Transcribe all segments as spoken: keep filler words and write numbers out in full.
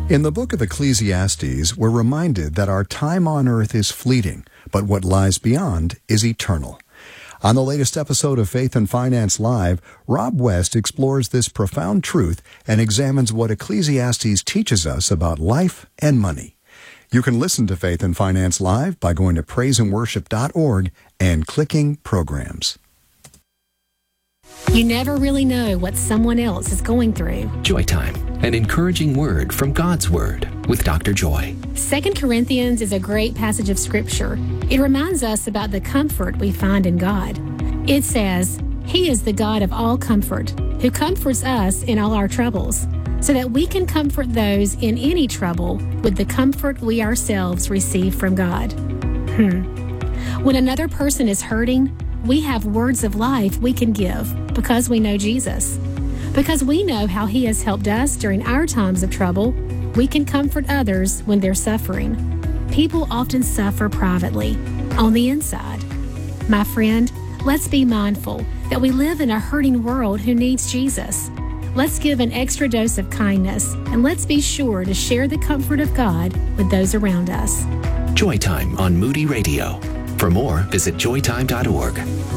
In the book of Ecclesiastes, we're reminded that our time on earth is fleeting, but what lies beyond is eternal. On the latest episode of Faith and Finance Live, Rob West explores this profound truth and examines what Ecclesiastes teaches us about life and money. You can listen to Faith and Finance Live by going to praise and worship dot org and clicking Programs. You never really know what someone else is going through. Joy Time, an encouraging word from God's Word with Doctor Joy. Second Corinthians is a great passage of Scripture. It reminds us about the comfort we find in God. It says, He is the God of all comfort, who comforts us in all our troubles, so that we can comfort those in any trouble with the comfort we ourselves receive from God. Hmm. When another person is hurting, we have words of life we can give because we know Jesus. Because we know how He has helped us during our times of trouble, we can comfort others when they're suffering. People often suffer privately, on the inside. My friend, let's be mindful that we live in a hurting world who needs Jesus. Let's give an extra dose of kindness, and let's be sure to share the comfort of God with those around us. Joy Time on Moody Radio. For more, visit joy time dot org.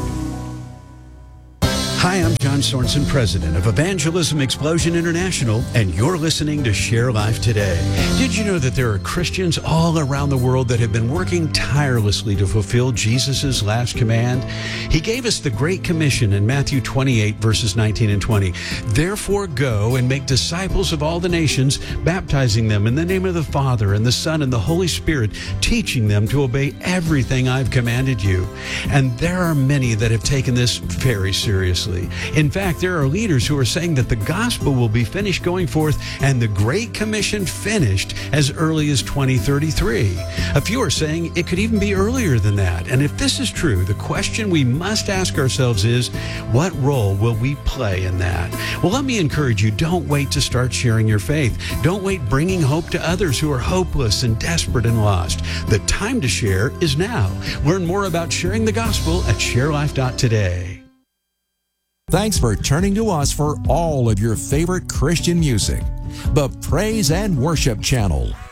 Hi, I'm John Sorensen, president of Evangelism Explosion International, and you're listening to Share Life Today. Did you know that there are Christians all around the world that have been working tirelessly to fulfill Jesus' last command? He gave us the Great Commission in Matthew twenty-eight, verses nineteen and twenty. Therefore go and make disciples of all the nations, baptizing them in the name of the Father and the Son and the Holy Spirit, teaching them to obey everything I've commanded you. And there are many that have taken this very seriously. In fact, there are leaders who are saying that the gospel will be finished going forth and the Great Commission finished as early as twenty thirty-three. A few are saying it could even be earlier than that. And if this is true, the question we must ask ourselves is, what role will we play in that? Well, let me encourage you, don't wait to start sharing your faith. Don't wait bringing hope to others who are hopeless and desperate and lost. The time to share is now. Learn more about sharing the gospel at share life dot today. Thanks for turning to us for all of your favorite Christian music. The Praise and Worship Channel.